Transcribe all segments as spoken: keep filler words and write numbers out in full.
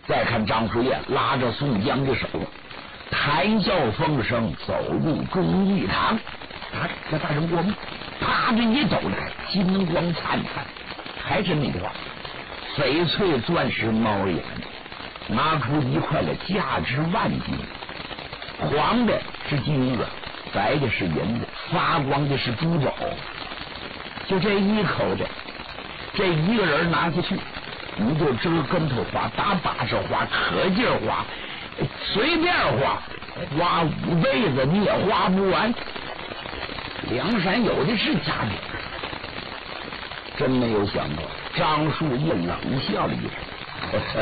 再看张叔夜拉着宋江的手，谈笑风生走入忠义堂。啊，这大人过目，啪着一走来，金光灿灿。还是那句话，翡翠钻石猫眼，拿出一块了价值万金，黄的是金子，白的是银子，发光的是珠宝。就这一口的，这一个人拿下去，你就折跟头花，打把式花，可劲儿花，随便花，花五辈子你也花不完。梁山有的是家底，真没有想到。张树叶冷笑了一声，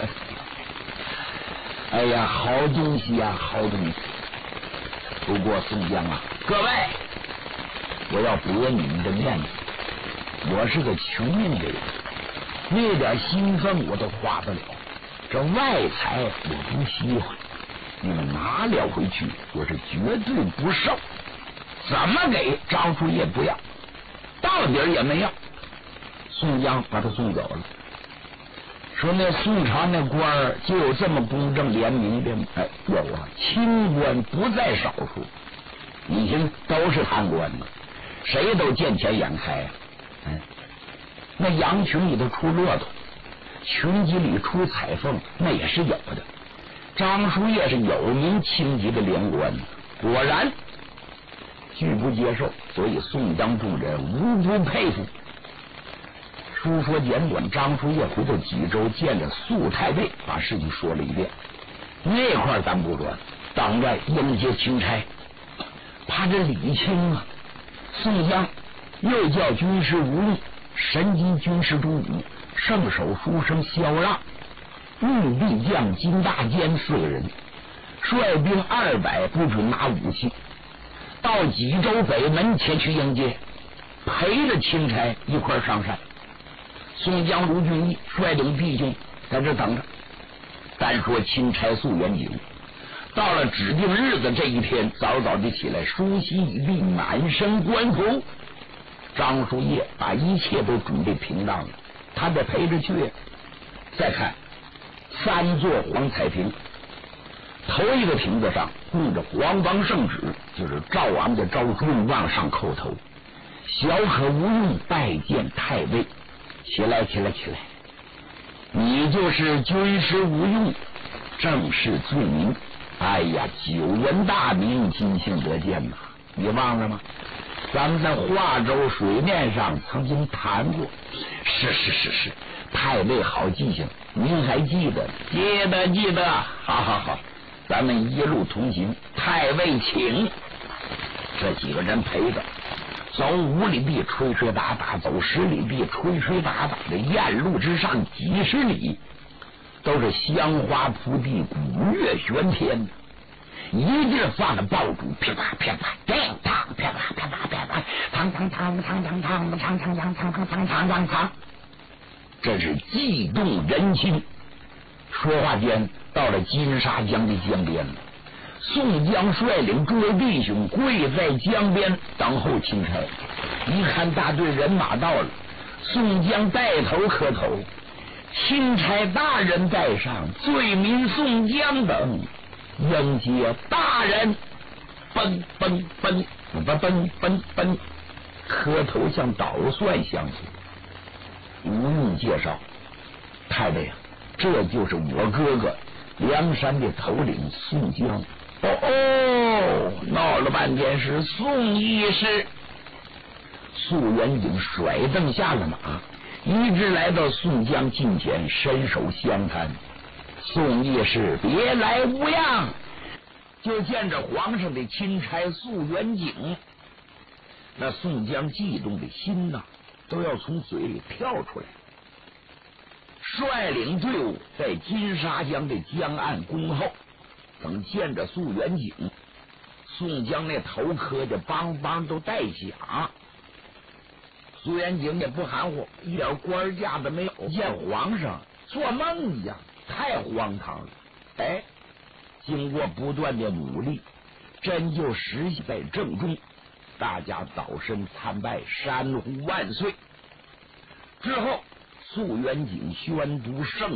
哎呀，好东西呀，好东西！不过宋江啊，各位，我要驳你们的面子，我是个穷命的人，那点薪俸我都花不了，这外财我不稀罕，你们拿了回去，我是绝对不受。怎么给张树叶不要，到底儿也没要。宋江把他送走了，说那宋朝那官儿就有这么公正廉明的吗？哎，有啊，清官不在少数。你听，都是贪官嘛，谁都见钱眼开啊。哎，那羊群里头出骆驼，群集里出彩凤，那也是有的。张叔夜是有名清级的连官，果然拒不接受，所以宋江众人无不佩服。书说简短，张叔夜回到济州，见着肃太尉，把事情说了一遍。那块儿咱不说，等着迎接钦差。怕这李清啊，宋江又叫军师吴用、神机军师朱武、圣手书生萧让、玉帝将金大坚四个人，率兵二百，不准拿武器，到济州北门前去迎接，陪着钦差一块上山。宋江、卢俊义率领弟兄在这等着。单说钦差肃元景，到了指定日子这一天，早早的起来梳洗已毕，满身官服。张叔夜把一切都准备平当了，他得陪着去。再看三座黄彩屏，头一个亭子上供着黄王圣旨，就是赵王的诏书往上叩头。小可无用拜见太尉。起来起来起来，你就是军师吴用，正是罪名。哎呀，久闻大名，今幸得见呐！你忘了吗？咱们在华州水面上曾经谈过。是是是是，太尉好记性，您还记得？记得记得，好好好，咱们一路同行。太尉请。这几个人陪着。走五里地吹吹打打，走十里地吹吹打打的，雁路之上几十里都是香花铺地，鼓乐喧天，一阵放的爆竹，噼啪噼啪，叮当，噼啪噼啪噼啪，当当当当当当当当当当当当当当当，这是激动人心。说话间，到了金沙江的江边了。宋江率领诸位弟兄跪在江边等候钦差。一看大队人马到了，宋江带头磕头：“钦差大人在上，罪民宋江等迎接大人。”奔奔奔奔奔奔奔，磕头像捣蒜相似。吴用介绍：“太尉啊，这就是我哥哥梁山的头领宋江。”哦哦，闹了半天是宋义师。肃元景甩蹬下了马，一直来到宋江近前，伸手相搀。宋义师别来无恙。就见着皇上的钦差肃元景，那宋江悸动的心呐、啊，都要从嘴里跳出来。率领队伍在金沙江的江岸恭候。等见着肃元景，宋江那头磕的梆梆都带响。肃元景也不含糊，一点官架子没有，见皇上做梦一样，太荒唐了。哎，经过不断的努力，真就实现在正中。大家早申参拜，山呼万岁。之后，肃元景宣读圣